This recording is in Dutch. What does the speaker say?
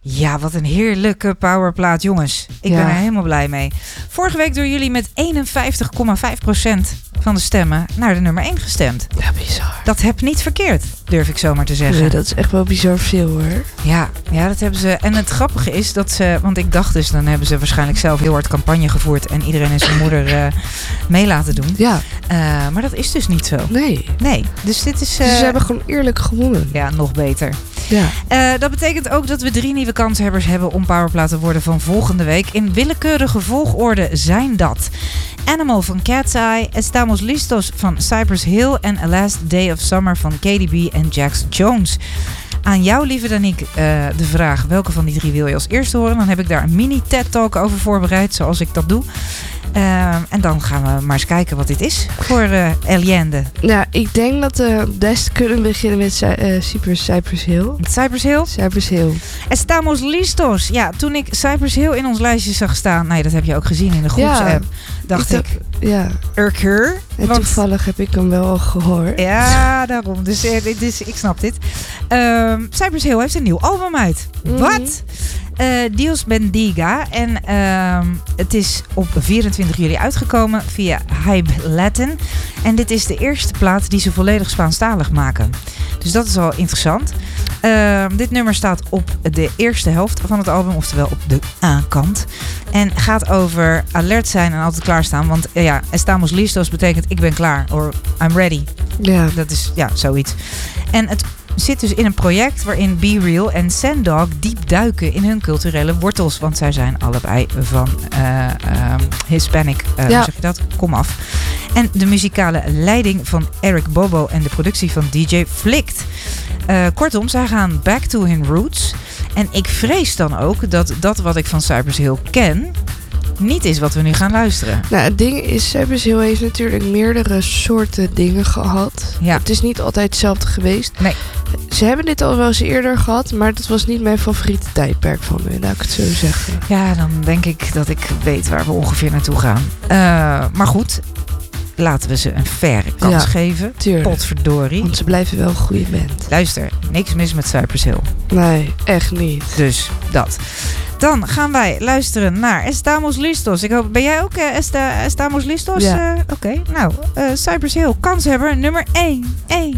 Ja, wat een heerlijke powerplaat, jongens. Ik ben er helemaal blij mee. Vorige week door jullie met 51,5% van de stemmen naar de nummer 1 gestemd. Ja, bizar. Dat heb niet verkeerd, durf ik zomaar te zeggen. Nee, dat is echt wel bizar veel, hoor. Ja, dat hebben ze. En het grappige is dat ze... Want ik dacht dus, dan hebben ze waarschijnlijk zelf heel hard campagne gevoerd en iedereen en zijn moeder mee laten doen. Ja. Maar dat is dus niet zo. Nee. Dus dit is... Dus ze hebben gewoon eerlijk gewonnen. Ja, nog beter. Ja. Dat betekent ook dat we 3 nieuwe kanshebbers hebben om powerplaat te worden van volgende week. In willekeurige volgorde zijn dat Animal van Cat's Eye, Estamos Listos van Cypress Hill en A Last Day of Summer van KDB en Jax Jones. Aan jou, lieve Danique, de vraag: welke van die 3 wil je als eerste horen? Dan heb ik daar een mini TED-talk over voorbereid, zoals ik dat doe. En dan gaan we maar eens kijken wat dit is voor Eliende. Nou, ik denk dat we best kunnen beginnen met Cypress Hill. Cypress Hill? Cypress Hill. Estamos Listos. Ja, toen ik Cypress Hill in ons lijstje zag staan... Nee, dat heb je ook gezien in de groepsapp. Dacht ik... Ja. Urker. En toevallig heb ik hem wel al gehoord. Ja, daarom. Dus ik snap dit. Cypress Hill heeft een nieuw album uit. Wat? Dios Bendiga. En het is op 24 juli uitgekomen via Hype Latin. En dit is de eerste plaat die ze volledig Spaanstalig maken. Dus dat is al interessant. Dit nummer staat op de eerste helft van het album, oftewel op de A-kant. En gaat over alert zijn en altijd klaarstaan. Want Estamos Listos betekent ik ben klaar. Or I'm ready. Ja. Dat is zoiets. En het zit dus in een project waarin Be Real en Sandog diep duiken in hun culturele wortels. Want zij zijn allebei van Hispanic, hoe zeg je dat? Kom af. En de muzikale leiding van Eric Bobo en de productie van DJ Flicked. Kortom, zij gaan back to hun roots. En ik vrees dan ook dat wat ik van Cypress Hill ken niet is wat we nu gaan luisteren. Nou, het ding is, Cypress Hill heeft natuurlijk meerdere soorten dingen gehad. Ja. Het is niet altijd hetzelfde geweest. Nee. Ze hebben dit al wel eens eerder gehad, maar dat was niet mijn favoriete tijdperk van hun, laat ik het zo zeggen. Ja, dan denk ik dat ik weet waar we ongeveer naartoe gaan. Maar goed, laten we ze een faire kans geven. Tuurlijk. Potverdorie. Want ze blijven wel een goede band. Luister, niks mis met Cypress Hill. Nee, echt niet. Dus dat. Dan gaan wij luisteren naar Estamos Listos. Ik hoop, ben jij ook Estamos Listos? Ja. Oké. Nou, Cypress Hill, kanshebber nummer 1.